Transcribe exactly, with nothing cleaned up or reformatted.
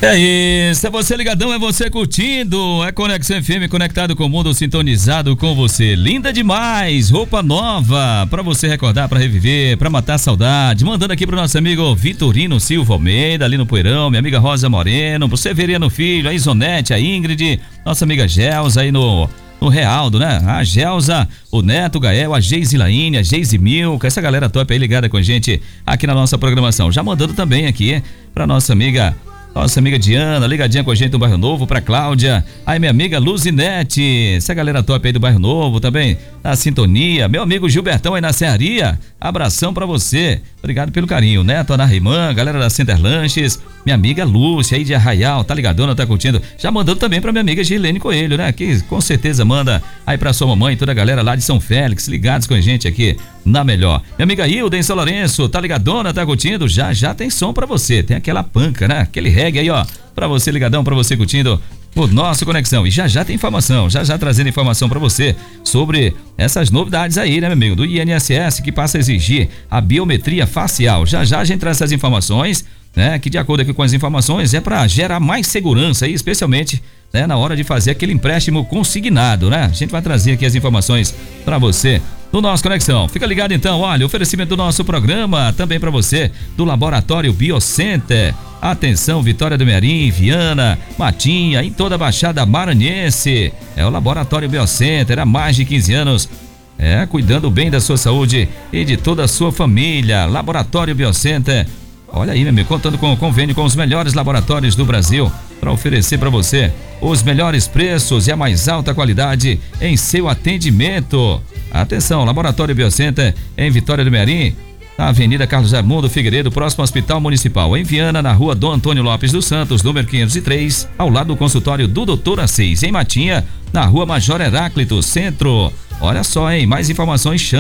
É isso, é você ligadão, é você curtindo, é Conexão F M, conectado com o mundo, sintonizado com você. Linda demais, roupa nova, pra você recordar, pra reviver, pra matar a saudade. Mandando aqui pro nosso amigo Vitorino Silva Almeida, ali no Poeirão, minha amiga Rosa Moreno, pro Severiano Filho, a Isonete, a Ingrid, nossa amiga Gelsa aí no... no Realdo, né? A Gelsa, o Neto, o Gael, a Geise Laine, a Geise Milka, essa galera top aí ligada com a gente aqui na nossa programação. Já mandando também aqui pra nossa amiga, nossa amiga Diana, ligadinha com a gente do Bairro Novo, pra Cláudia, aí minha amiga Luzinete, essa galera top aí do Bairro Novo também, na sintonia, meu amigo Gilbertão aí na Serraria, abração pra você, obrigado pelo carinho, Neto, Ana Rimã, galera da Center Lanches, minha amiga Lúcia aí de Arraial, tá ligadona, tá curtindo, já mandando também pra minha amiga Gilene Coelho, né, que com certeza manda aí pra sua mamãe e toda a galera lá de São Félix, ligados com a gente aqui na melhor. Minha amiga Hilda em São Lourenço, tá ligadona, tá curtindo, já já tem som pra você, tem aquela panca, né, aquele reggae aí, ó, pra você ligadão, pra você curtindo o nosso Conexão. E já já tem informação, já já trazendo informação pra você sobre essas novidades aí, né, meu amigo, do I N S S, que passa a exigir a biometria facial. Já já a gente traz essas informações, né, que de acordo aqui com as informações é para gerar mais segurança aí, especialmente, né, na hora de fazer aquele empréstimo consignado, né? A gente vai trazer aqui as informações para você no nosso Conexão. Fica ligado então, olha, oferecimento do nosso programa também para você do Laboratório Biocenter. Atenção, Vitória do Mearim, Viana, Matinha, em toda a Baixada Maranhense. É o Laboratório Biocenter, há mais de quinze anos, é, cuidando bem da sua saúde e de toda a sua família. Laboratório Biocenter. Olha aí, meu amigo, contando com o convênio com os melhores laboratórios do Brasil para oferecer para você os melhores preços e a mais alta qualidade em seu atendimento. Atenção, Laboratório Biocenter em Vitória do Mearim, na Avenida Carlos Armundo Figueiredo, próximo ao Hospital Municipal. Em Viana, na Rua Dom Antônio Lopes dos Santos, número quinhentos e três, ao lado do consultório do doutor Assis. Em Matinha, na Rua Major Heráclito, Centro. Olha só, hein? Mais informações, chama.